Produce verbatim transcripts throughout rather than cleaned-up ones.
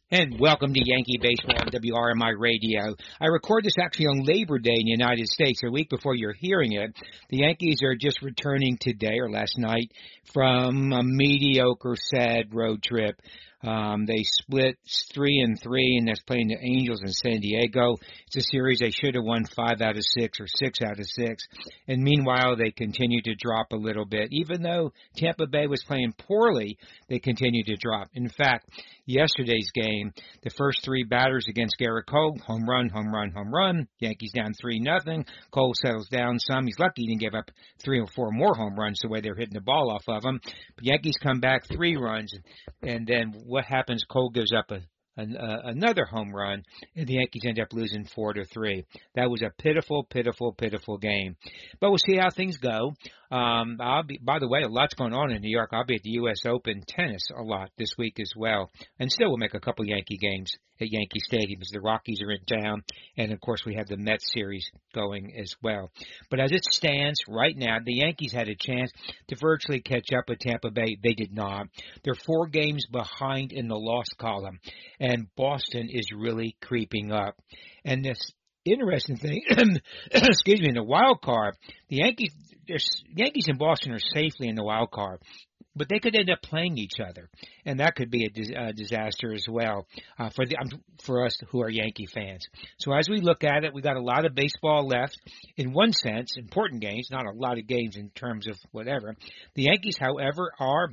And welcome to Yankee Baseball on W R M I Radio. I record this actually on Labor Day in the United States, a week before you're hearing it. The Yankees are just returning today or last night from a mediocre, sad road trip. Um, they split three and three, and that's playing the Angels in San Diego. It's a series they should have won five out of six or six out of six. And meanwhile, they continue to drop a little bit. Even though Tampa Bay was playing poorly, they continue to drop. In fact, yesterday's game, the first three batters against Garrett Cole, home run, home run, home run. Yankees down three nothing. Cole settles down some. He's lucky he didn't give up three or four more home runs the way they're hitting the ball off of him. But Yankees come back three runs, and then what happens? Cole gives up a, a, a another home run, and the Yankees end up losing four to three. That was a pitiful, pitiful, pitiful game. But we'll see how things go. Um, I'll be, by the way, a lot's going on in New York. I'll be at the U S Open tennis a lot this week as well, and still we'll make a couple Yankee games at Yankee Stadium as the Rockies are in town, and of course we have the Mets series going as well. But as it stands right now, the Yankees had a chance to virtually catch up with Tampa Bay. They did not. They're four games behind in the loss column, and Boston is really creeping up. And this interesting thing, excuse me, in the wild card, the Yankees, Yankees and Boston are safely in the wild card, but they could end up playing each other, and that could be a, dis- a disaster as well uh, for the um, for us who are Yankee fans. So as we look at it, we got a lot of baseball left. In one sense, important games, not a lot of games in terms of whatever. The Yankees, however, are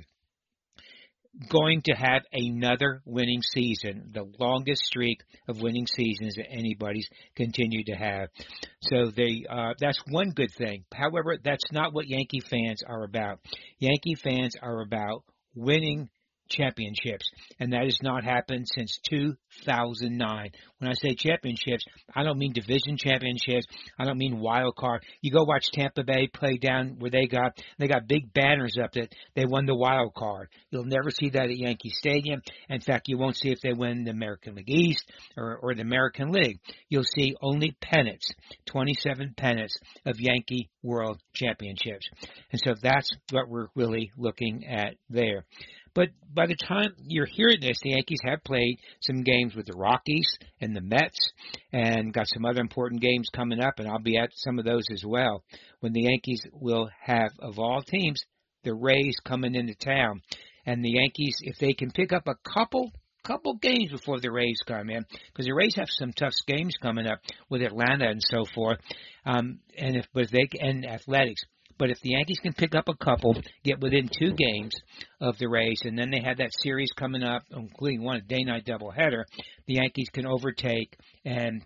going to have another winning season, the longest streak of winning seasons that anybody's continued to have. So they uh, that's one good thing. However, that's not what Yankee fans are about. Yankee fans are about winning championships, and that has not happened since two thousand nine. When I say championships, I don't mean division championships. I don't mean wild card. You go watch Tampa Bay play down where they got they got big banners up that they won the wild card. You'll never see that at Yankee Stadium. In fact, you won't see if they win the American League East or, or the American League. You'll see only pennants, twenty-seven pennants of Yankee World Championships. And so that's what we're really looking at there. But by the time you're hearing this, the Yankees have played some games with the Rockies and the Mets and got some other important games coming up, and I'll be at some of those as well. When the Yankees will have, of all teams, the Rays coming into town. And the Yankees, if they can pick up a couple couple games before the Rays come in, because the Rays have some tough games coming up with Atlanta and so forth, um, and if but they and Athletics. But if the Yankees can pick up a couple, get within two games of the Rays, and then they have that series coming up, including one a day-night doubleheader, the Yankees can overtake and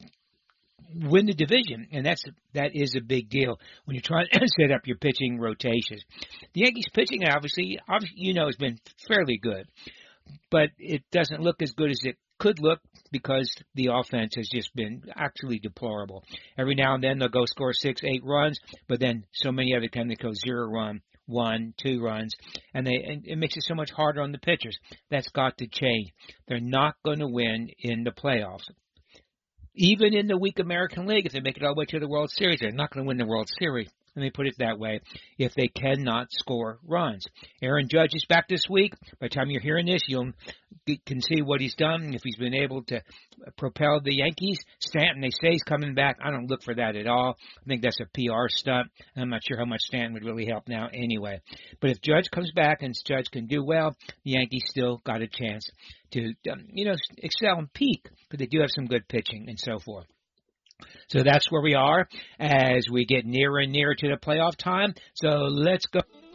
win the division, and that's that is a big deal when you're trying to set up your pitching rotations. The Yankees pitching, obviously, obviously, you know, has been fairly good, but it doesn't look as good as it could look because the offense has just been actually deplorable. Every now and then they'll go score six, eight runs, but then so many other times they go zero run, one, two runs, and they and it makes it so much harder on the pitchers. That's got to change. They're not going to win in the playoffs. Even in the weak American League, if they make it all the way to the World Series, they're not going to win the World Series. Let me put it that way, if they cannot score runs. Aaron Judge is back this week. By the time you're hearing this, you can see what he's done, if he's been able to propel the Yankees. Stanton, they say he's coming back. I don't look for that at all. I think that's a P R stunt. I'm not sure how much Stanton would really help now anyway. But if Judge comes back and Judge can do well, the Yankees still got a chance to, um, you know, excel and peak, but they do have some good pitching and so forth. So that's where we are as we get nearer and nearer to the playoff time. So let's go.